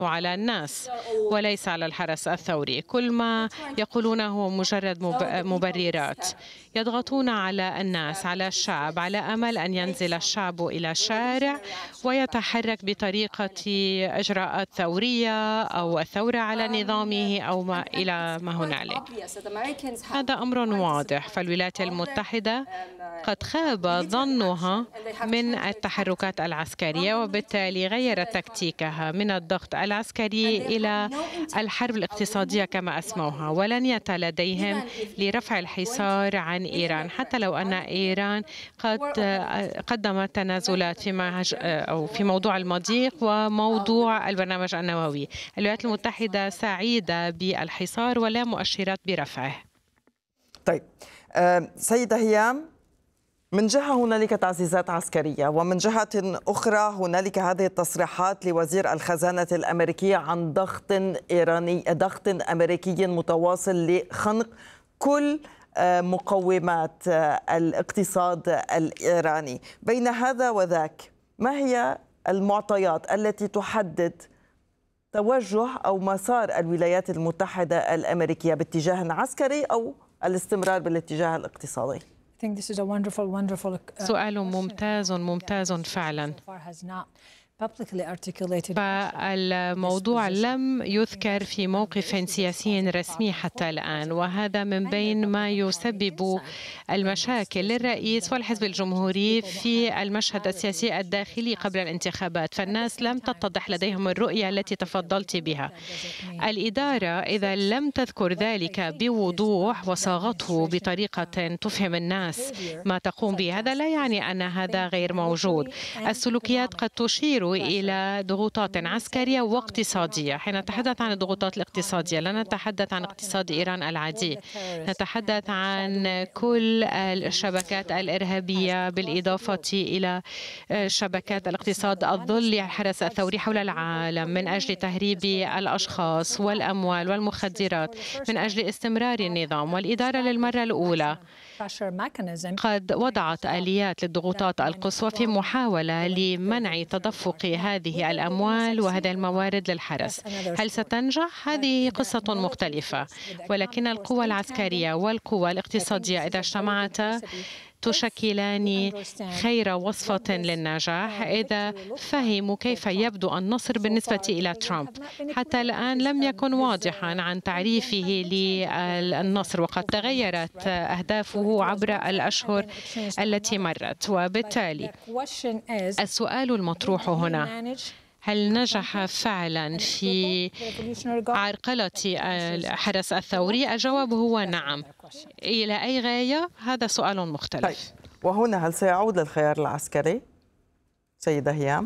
على الناس وليس على الحرس الثوري. كل ما يقولونه هو مجرد مبررات. يضغطون على الناس، على الشعب، على أمل أن ينزل الشعب إلى الشارع ويتحرك بطريقة إجراءات ثورية أو الثورة على نظامه أو ما إلى ما هنالك. هذا أمر واضح، فالولايات المتحدة قد خاب ظنها من التحركات العسكرية، وبالتالي غيرت تكتيكها من الضغط العسكري إلى الحرب الاقتصادية كما أسموها، ولن يأتي لديهم لرفع الحصار عن إيران، حتى لو أن إيران قد قدمت تنازلات في موضوع المضيق وموضوع البرنامج النووي. الولايات المتحدة سعيدة بالحصار ولا مؤشرات برفعه. طيب سيدة هيام، من جهة هنالك تعزيزات عسكرية، ومن جهة أخرى هنالك هذه التصريحات لوزير الخزانة الأمريكية عن ضغط أمريكي متواصل لخنق كل مقومات الاقتصاد الإيراني. بين هذا وذاك، ما هي المعطيات التي تحدد توجه أو مسار الولايات المتحدة الأمريكية باتجاه عسكري أو الاستمرار بالاتجاه الاقتصادي؟ سؤال ممتاز فعلا. فالموضوع لم يذكر في موقف سياسي رسمي حتى الآن، وهذا من بين ما يسبب المشاكل للرئيس والحزب الجمهوري في المشهد السياسي الداخلي قبل الانتخابات. فالناس لم تتضح لديهم الرؤية التي تفضلت بها. الإدارة إذا لم تذكر ذلك بوضوح وصاغته بطريقة تفهم الناس ما تقوم به، هذا لا يعني أن هذا غير موجود. السلوكيات قد تشير إلى ضغوطات عسكرية واقتصادية. حين نتحدث عن الضغوطات الاقتصادية لا نتحدث عن اقتصاد إيران العادي، نتحدث عن كل الشبكات الإرهابية بالإضافة إلى شبكات الاقتصاد الظل للحرس الثوري حول العالم من أجل تهريب الأشخاص والأموال والمخدرات من أجل استمرار النظام. والإدارة للمرة الأولى قد وضعت آليات للضغوطات القصوى في محاولة لمنع تدفق هذه الأموال وهذه الموارد للحرس. هل ستنجح؟ هذه قصة مختلفة، ولكن القوى العسكرية والقوى الاقتصادية إذا اجتمعتا تشكلان خير وصفة للنجاح إذا فهموا كيف يبدو النصر بالنسبة إلى ترامب. حتى الآن لم يكن واضحا عن تعريفه للنصر، وقد تغيرت أهدافه عبر الأشهر التي مرت. وبالتالي السؤال المطروح هنا، هل نجح فعلا في عرقلة الحرس الثوري؟ الجواب هو نعم. إلى أي غاية؟ هذا سؤال مختلف. طيب. وهنا هل سيعود للخيار العسكري سيدة هيام؟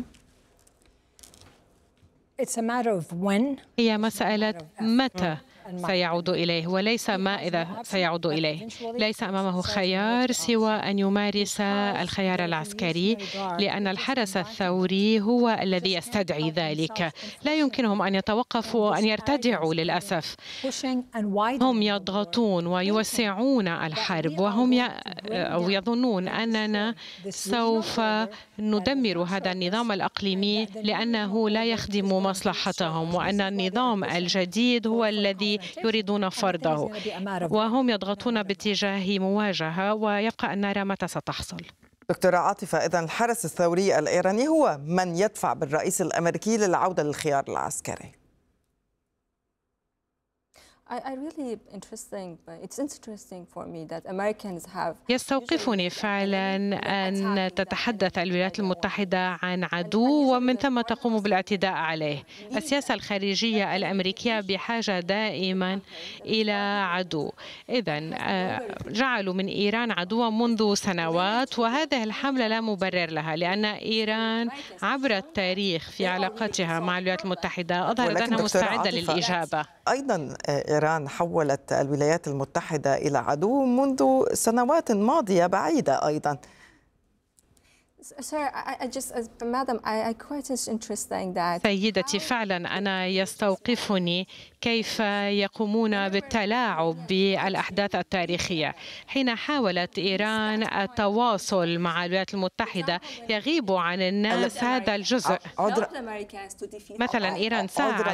هي مسألة متى سيعود إليه وليس ما إذا سيعود إليه. ليس أمامه خيار سوى أن يمارس الخيار العسكري، لأن الحرس الثوري هو الذي يستدعي ذلك. لا يمكنهم أن يتوقفوا وأن يرتدعوا للأسف. هم يضغطون ويوسعون الحرب، وهم يظنون أننا سوف ندمر هذا النظام الإقليمي لأنه لا يخدم مصلحتهم، وأن النظام الجديد هو الذي يريدون فرضه، وهم يضغطون باتجاه مواجهة، ويبقى أن نرى متى ستحصل. دكتورة عاطفة، إذن الحرس الثوري الإيراني هو من يدفع بالرئيس الأمريكي للعودة للخيار العسكري. يستوقفني فعلا أن تتحدث الولايات المتحدة عن عدو ومن ثم تقوم بالاعتداء عليه. السياسة الخارجية الأمريكية بحاجة دائما إلى عدو. إذن جعلوا من إيران عدوا منذ سنوات، وهذه الحملة لا مبرر لها، لأن إيران عبر التاريخ في علاقتها مع الولايات المتحدة أظهرت أنها مستعدة للإجابة. أيضا إيران حولت الولايات المتحدة إلى عدو منذ سنوات ماضية بعيدة أيضا. سيدتي، فعلا أنا يستوقفني كيف يقومون بالتلاعب بالأحداث التاريخية. حين حاولت إيران التواصل مع الولايات المتحدة يغيب عن الناس هذا الجزء. مثلا إيران ساعدت